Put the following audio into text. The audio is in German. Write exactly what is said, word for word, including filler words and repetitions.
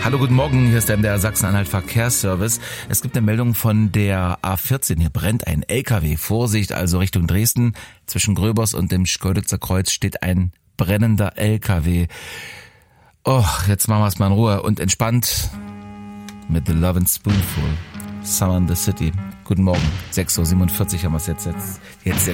Hallo, guten Morgen, hier ist der Sachsen-Anhalt Verkehrsservice. Es gibt eine Meldung von der A vierzehn, hier brennt ein L K W. Vorsicht, also Richtung Dresden. Zwischen Gröbers und dem Schkeuditzer Kreuz steht ein brennender L K W. Oh, jetzt machen wir es mal in Ruhe und entspannt mit The Love and Spoonful. Summer in the City. Guten Morgen, sechs Uhr siebenundvierzig haben wir es jetzt, jetzt, jetzt